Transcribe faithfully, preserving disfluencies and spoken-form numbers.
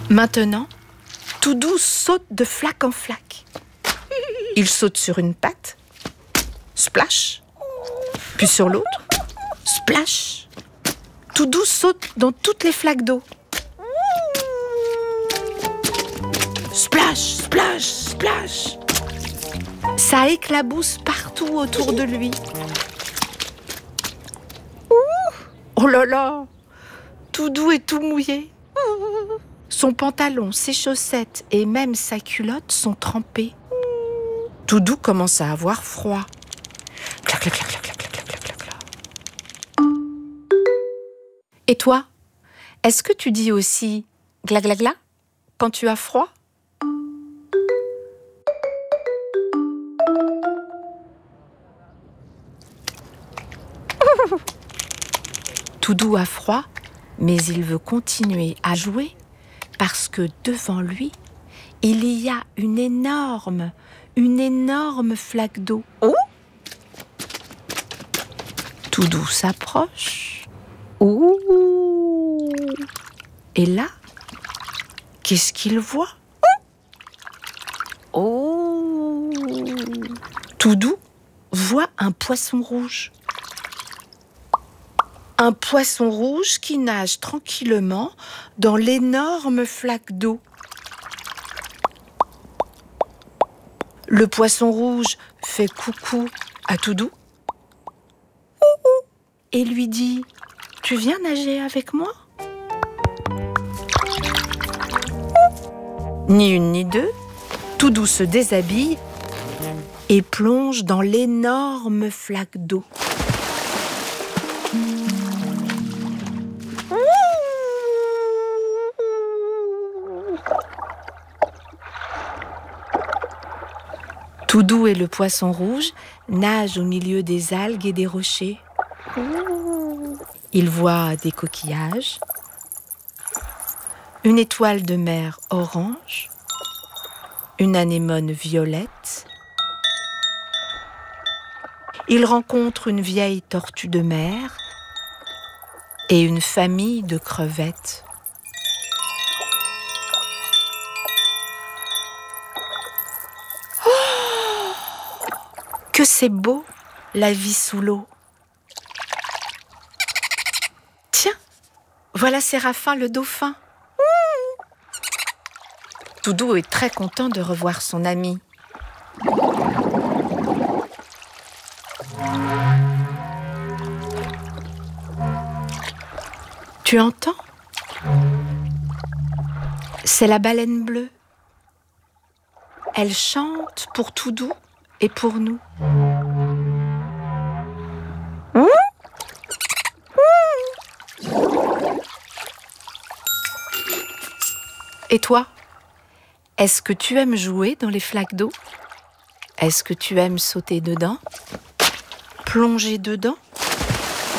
Maintenant, Toudou saute de flaque en flaque. Il saute sur une patte, splash, puis sur l'autre, splash. Toudou saute dans toutes les flaques d'eau. Splash, splash, splash. Ça éclabousse partout autour de lui. Oh là là, Toudou est tout mouillé. Son pantalon, ses chaussettes et même sa culotte sont trempés. Toudou commence à avoir froid. Clac, clac, clac, clac, clac, clac, clac, clac, clac. Et toi, est-ce que tu dis aussi gla gla gla quand tu as froid? Toudou a froid, mais il veut continuer à jouer parce que devant lui, il y a une énorme, une énorme flaque d'eau. Oh! Toudou s'approche. Oh! Et là, qu'est-ce qu'il voit? Oh! Toudou voit un poisson rouge. Un poisson rouge qui nage tranquillement dans l'énorme flaque d'eau. Le poisson rouge fait coucou à Toudou et lui dit « Tu viens nager avec moi ?» Ni une ni deux, Toudou se déshabille et plonge dans l'énorme flaque d'eau. Toudou et le poisson rouge nagent au milieu des algues et des rochers. Ils voient des coquillages, une étoile de mer orange, une anémone violette. Ils rencontrent une vieille tortue de mer et une famille de crevettes. Que c'est beau, la vie sous l'eau. Tiens, voilà Séraphin le dauphin. Toudou est très content de revoir son ami. Tu entends? C'est la baleine bleue. Elle chante pour Toudou et pour nous. Et toi, est-ce que tu aimes jouer dans les flaques d'eau? Est-ce que tu aimes sauter dedans? Plonger dedans?